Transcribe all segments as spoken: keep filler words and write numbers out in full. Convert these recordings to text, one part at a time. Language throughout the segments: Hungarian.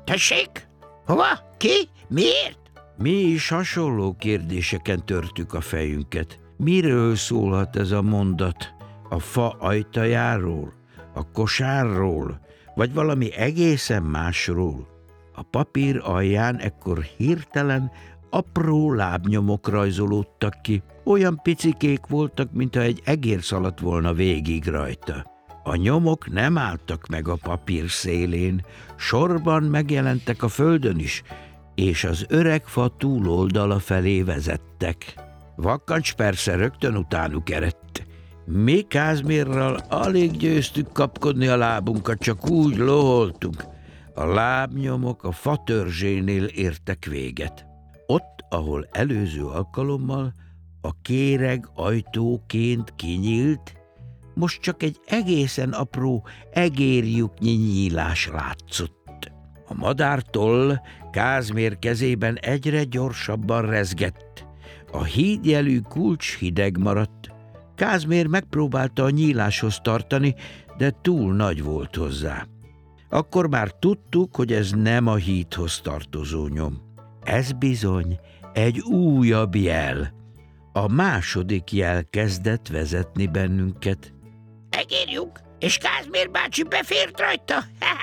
Tessék? Hova? Ki? Miért? Mi is hasonló kérdéseken törtük a fejünket. Miről szólhat ez a mondat? A fa ajtajáról? A kosárról? Vagy valami egészen másról? A papír alján ekkor hirtelen apró lábnyomok rajzolódtak ki. Olyan picikék voltak, mintha egy egér szaladt volna végig rajta. A nyomok nem álltak meg a papír szélén, sorban megjelentek a földön is, és az öreg fa túloldala felé vezettek. Vakkancs persze rögtön utánuk eredt. Mi Kázmérral alig győztük kapkodni a lábunkat, csak úgy loholtunk. A lábnyomok a fa törzsénél értek véget. Ott, ahol előző alkalommal a kéreg ajtóként kinyílt, most csak egy egészen apró egérlyuknyi nyílás látszott. A madártoll Kázmér kezében egyre gyorsabban rezgett. A hídjelű kulcs hideg maradt. Kázmér megpróbálta a nyíláshoz tartani, de túl nagy volt hozzá. Akkor már tudtuk, hogy ez nem a hídhoz tartozó nyom. Ez bizony egy újabb jel. A második jel kezdett vezetni bennünket. Egérlyuk, és Kázmér bácsi befért rajta?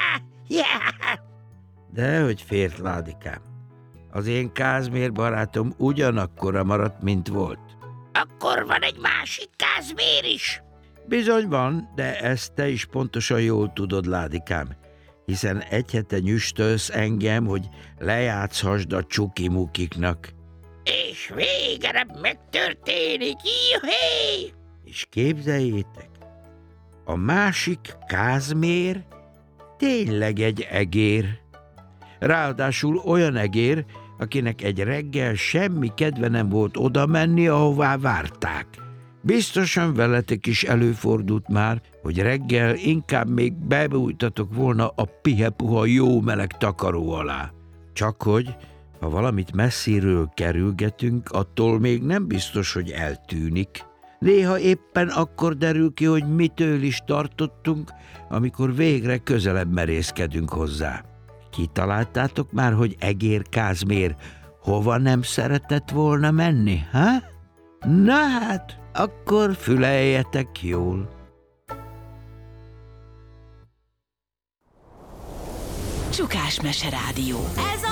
Dehogy fért, Ládikám. Az én Kázmér barátom ugyanakkora maradt, mint volt. Akkor van egy másik Kázmér is. Bizony van, de ezt te is pontosan jól tudod, Ládikám, hiszen egy hete nyüstölsz engem, hogy lejátszhassd a csuki-mukiknak. És végre megtörténik, juhé! És képzeljétek, a másik Kázmér tényleg egy egér. Ráadásul olyan egér, akinek egy reggel semmi kedve nem volt oda menni, ahová várták. Biztosan veletek is előfordult már, hogy reggel inkább még bebújtatok volna a pihepuha jó meleg takaró alá. Csak hogy, ha valamit messziről kerülgetünk, attól még nem biztos, hogy eltűnik. Néha éppen akkor derül ki, hogy mitől is tartottunk, amikor végre közelebb merészkedünk hozzá. Kitaláltátok már, hogy egér Kázmér hova nem szeretett volna menni, ha? Na hát, akkor füleljetek jól. Csukás Mese Rádió. Ez